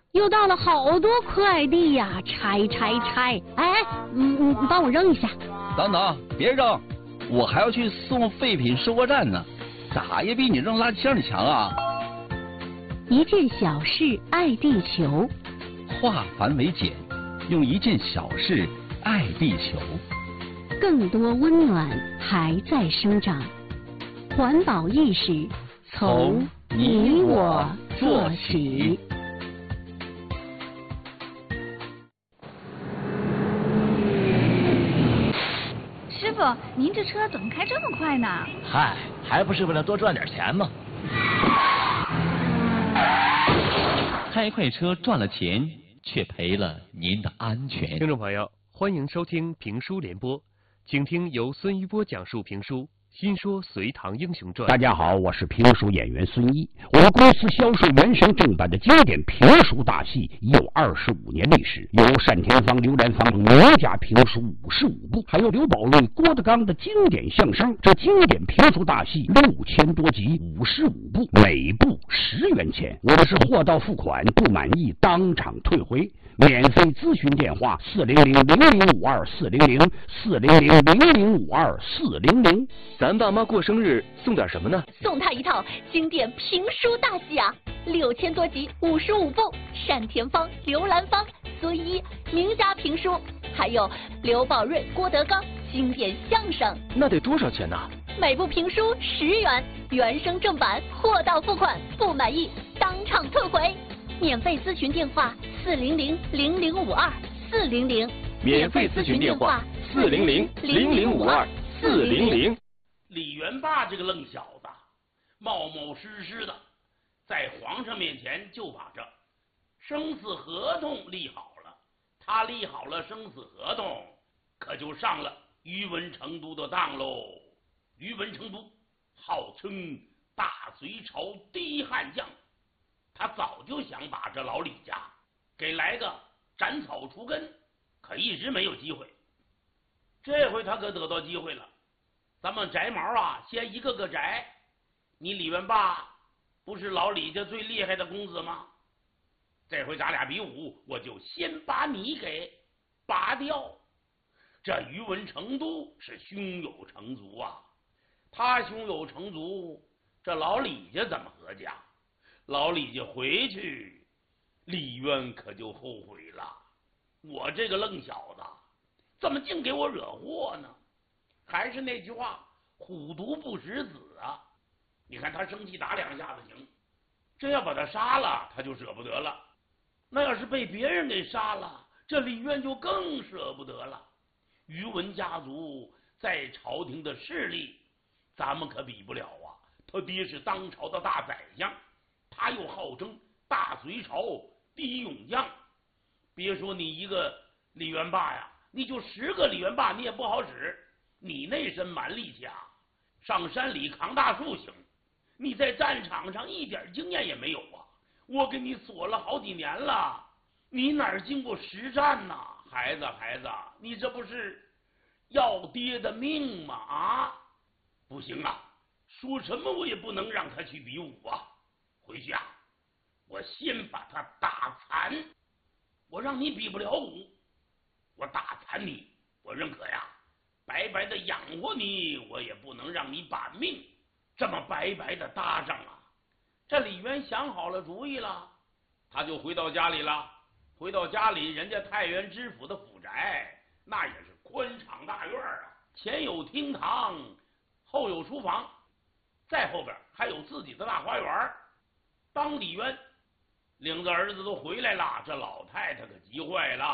又到了好多快递呀，拆！哎，你帮我扔一下。 等等，别扔，我还要去送废品收货站呢，咋也比你扔垃圾箱里强啊！ 一件小事爱地球， 化繁为简，用一件小事爱地球。 更多温暖还在生长，环保意识从你我做起。 师傅，您这车怎么开这么快呢？ 嗨，还不是为了多赚点钱吗？ 开快车赚了钱，却赔了您的安全。 听众朋友，欢迎收听评书联播，请听由孙一波讲述评书《新说隋唐英雄传》。 大家好，我是评书演员孙一。我们公司销售原声正版的经典评书大戏已有25年历史，有单田芳、刘兰芳名家评书55部，还有刘宝瑞、郭德纲的经典相声。这经典评书大戏6000多集，55部，每部10元钱。我们是货到付款，不满意当场退回。免费咨询电话400-0052-400，400-0052-400。 咱爸妈过生日送点什么呢？ 送他一套经典评书大戏啊，6000多集，55部，单田芳、刘兰芳、孙一名家评书，还有刘宝瑞、郭德纲经典相声。 那得多少钱呢？ 每部评书10元，原声正版，货到付款，不满意当场退回。免费咨询电话400-0052-400， 免费咨询电话400-0052-400。 李元霸这个愣小子，冒冒失失的，在皇上面前就把这生死合同立好了。他立好了生死合同，可就上了宇文成都的当喽。宇文成都号称大隋朝第一悍将，他早就想把这老李家给来个斩草除根，可一直没有机会。这回他可得到机会了，咱们摘毛啊，先一个个摘。你李元霸不是老李家最厉害的公子吗？这回咱俩比武，我就先把你给拔掉。这宇文成都是胸有成竹啊，他胸有成竹，这老李家怎么合家？老李家回去，李渊可就后悔了。我这个愣小子，怎么净给我惹祸呢？还是那句话，虎毒不食子啊！你看他生气打2下子行，真要把他杀了，他就舍不得了。那要是被别人给杀了，这李渊就更舍不得了。宇文家族在朝廷的势力，咱们可比不了啊。他爹是当朝的大宰相，他又号称大隋朝第一勇将。别说你一个李元霸呀，你就10个李元霸你也不好使。你那身蛮力气啊，上山里扛大树行，你在战场上一点经验也没有啊！我给你锁了好几年了，你哪儿经过实战呐？孩子，你这不是要爹的命吗？啊，不行啊！说什么我也不能让他去比武啊！回去啊，我先把他打残，我让你比不了武，我打残你，我认可呀。白白的养活你，我也不能让你把命这么白白的搭上啊！这李渊想好了主意了，他就回到家里了。回到家里，人家太原知府的府宅那也是宽敞大院啊，前有厅堂，后有书房，再后边还有自己的大花园。当李渊领着儿子都回来了，这老太太可急坏了。